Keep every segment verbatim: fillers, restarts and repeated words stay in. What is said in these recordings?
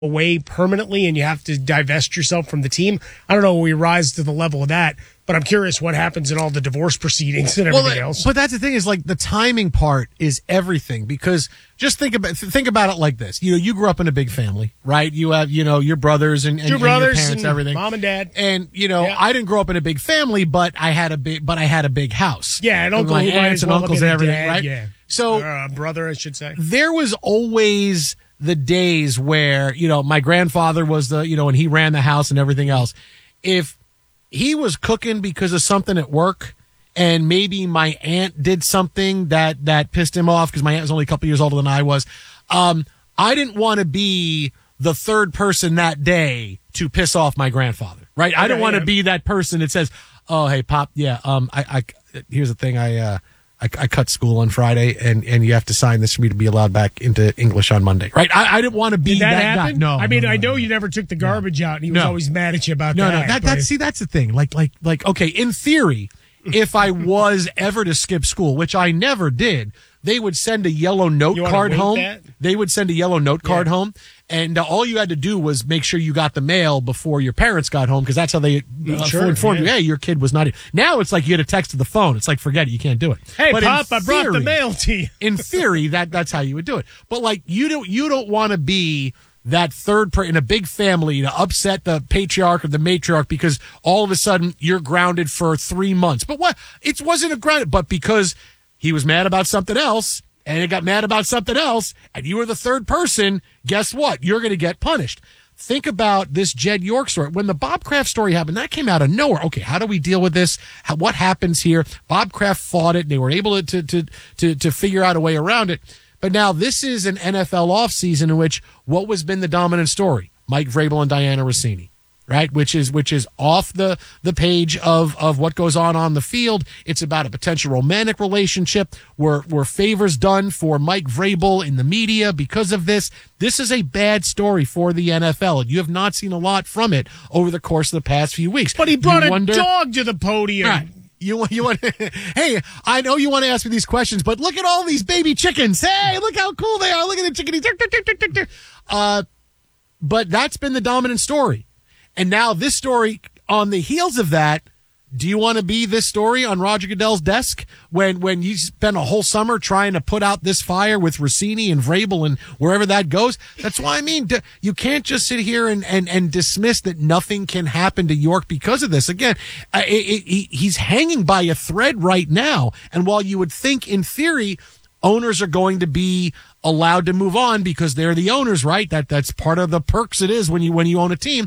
away permanently and you have to divest yourself from the team. I don't know when we rise to the level of that, but I'm curious what happens in all the divorce proceedings and everything well, else. But that's the thing is like the timing part is everything, because just think about think about it like this. You know, you grew up in a big family, right? You have, you know, your brothers and, and, Two and brothers your parents, and everything. Mom and dad. And, you know, yeah. I didn't grow up in a big family, but I had a big but I had a big house. Yeah, and uncle my who might aunts as and well have uncles been and a everything, dad, right? Yeah. So or a brother, I should say. There was always the days where, you know, my grandfather was the, you know, and he ran the house and everything else. If he was cooking because of something at work and maybe my aunt did something that, that pissed him off because my aunt was only a couple years older than I was, um, I didn't want to be the third person that day to piss off my grandfather, right? Okay, I didn't want to yeah. be that person that says, oh, hey, Pop, yeah, um, I, I here's the thing, I, uh, I, I cut school on Friday, and, and you have to sign this for me to be allowed back into English on Monday. Right? I, I didn't want to be Did that, that happen? guy. No, I mean, no, no, I know no. you never took the garbage no. out, and he was no. always mad at you about no, that. No, no, that, that, see, that's the thing. Like, like, like, okay, in theory, if I was ever to skip school, which I never did, they would send a yellow note you card home. That? They would send a yellow note card yeah. home, and uh, all you had to do was make sure you got the mail before your parents got home, because that's how they uh, sure, informed yeah. you, hey, your kid was not here. Now it's like you get a text to the phone. It's like, forget it, you can't do it. Hey, but Pop, I theory, brought the mail to you. in theory, that that's how you would do it. But like, you don't you don't want to be that third per in a big family to upset the patriarch or the matriarch because all of a sudden you're grounded for three months. But what? It wasn't a grounded, but because he was mad about something else, and it got mad about something else, and you were the third person, guess what? You're going to get punished. Think about this Jed York story. When the Bob Kraft story happened, that came out of nowhere. Okay, how do we deal with this? How, what happens here? Bob Kraft fought it, and they were able to, to, to, to figure out a way around it. But now this is an N F L offseason in which what was been the dominant story? Mike Vrabel and Diana Rossini. Right, which is which is off the, the page of, of what goes on on the field. It's about a potential romantic relationship where where favors done for Mike Vrabel in the media because of this. This is a bad story for the N F L, and you have not seen a lot from it over the course of the past few weeks. But he brought you a wonder, dog to the podium. Right. You you want? Hey, I know you want to ask me these questions, but look at all these baby chickens. Hey, look how cool they are. Look at the chickadees. Uh, but that's been the dominant story. And now this story, on the heels of that, do you want to be this story on Roger Goodell's desk when when you spend a whole summer trying to put out this fire with Rossini and Vrabel and wherever that goes? That's why I mean, you can't just sit here and, and, and dismiss that nothing can happen to York because of this. Again, it, it, it, he's hanging by a thread right now. And while you would think in theory owners are going to be allowed to move on because they're the owners, right? That that's part of the perks it is when you when you own a team.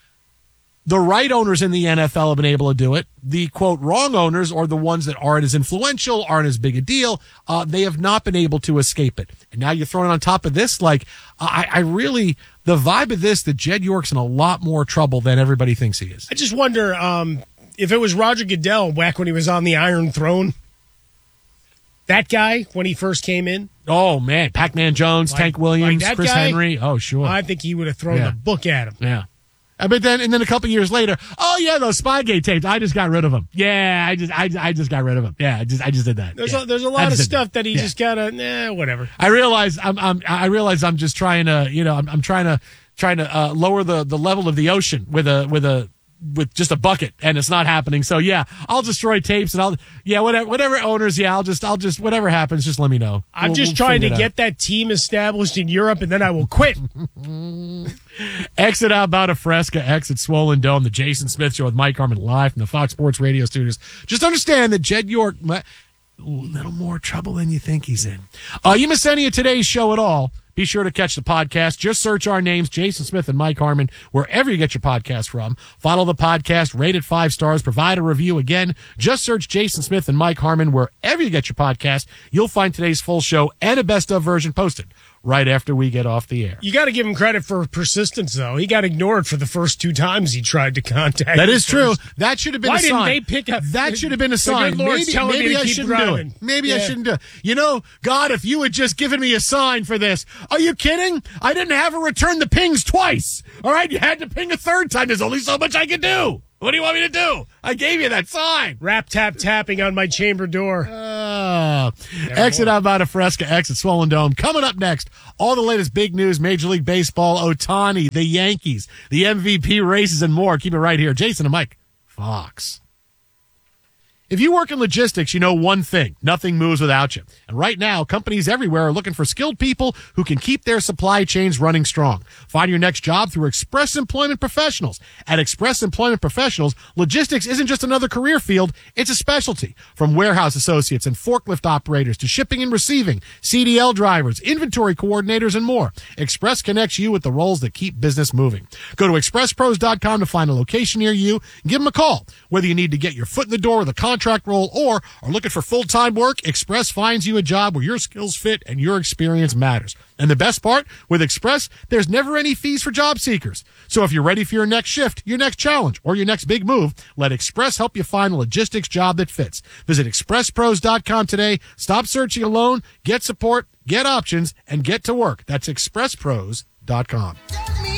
The right owners in the N F L have been able to do it. The, quote, wrong owners, or the ones that aren't as influential, aren't as big a deal, uh, they have not been able to escape it. And now you're throwing on top of this, like, I, I really, the vibe of this, that Jed York's in a lot more trouble than everybody thinks he is. I just wonder um, if it was Roger Goodell back when he was on the Iron Throne, that guy, when he first came in. Oh, man, Pac-Man Jones, like, Tank Williams, like Chris guy, Henry. Oh, sure. I think he would have thrown yeah. the book at him. Yeah. But then, and then a couple years later, oh yeah, those Spygate tapes. I just got rid of them. Yeah, I just, I, I just got rid of them. Yeah, I just, I just did that. There's yeah. a, there's a lot of stuff that, that he yeah. just gotta, nah, whatever. I realize, I'm, I'm, I realize I'm just trying to, you know, I'm, I'm trying to, trying to uh, lower the, the level of the ocean with a, with a, with just a bucket, and it's not happening. So yeah, I'll destroy tapes, and I'll, yeah, whatever, whatever owners, yeah, I'll just, I'll just, whatever happens, just let me know. I'm we'll, just we'll trying to get out. that team established in Europe, and then I will quit. Exit out about a Fresca, exit Swollen Dome, the Jason Smith Show with Mike Harmon live from the Fox Sports Radio studios. Just understand that Jed York, a little more trouble than you think he's in. Uh, you miss any of today's show at all? Be sure to catch the podcast. Just search our names, Jason Smith and Mike Harmon, wherever you get your podcast from. Follow the podcast, rate it five stars, provide a review. Again, just search Jason Smith and Mike Harmon wherever you get your podcast. You'll find today's full show and a best of version posted right after we get off the air. You got to give him credit for persistence, though. He got ignored for the first two times he tried to contact. That is true. That should have been Why a sign. Why didn't they pick up? That should have been a sign. Maybe, maybe I shouldn't driving. do it. Maybe yeah. I shouldn't do it. You know, God, if you had just given me a sign for this. Are you kidding? I didn't have her return the pings twice. All right? You had to ping a third time. There's only so much I can do. What do you want me to do? I gave you that sign. Rap, tap, tapping on my chamber door. Uh, Exit out about a Fresca, exit Swollen Dome. Coming up next, all the latest big news, Major League Baseball, Ohtani, the Yankees, the M V P races, and more. Keep it right here. Jason and Mike, Fox. If you work in logistics, you know one thing. Nothing moves without you. And right now, companies everywhere are looking for skilled people who can keep their supply chains running strong. Find your next job through Express Employment Professionals. At Express Employment Professionals, logistics isn't just another career field, it's a specialty. From warehouse associates and forklift operators to shipping and receiving, C D L drivers, inventory coordinators, and more. Express connects you with the roles that keep business moving. Go to express pros dot com to find a location near you and give them a call. Whether you need to get your foot in the door with a contract contract role or are looking for full-time work, Express finds you a job where your skills fit and your experience matters. And the best part, with Express, there's never any fees for job seekers. So if you're ready for your next shift, your next challenge, or your next big move, let Express help you find a logistics job that fits. Visit express pros dot com today. Stop searching alone. Get support, get options, and get to work. That's express pros dot com. Get me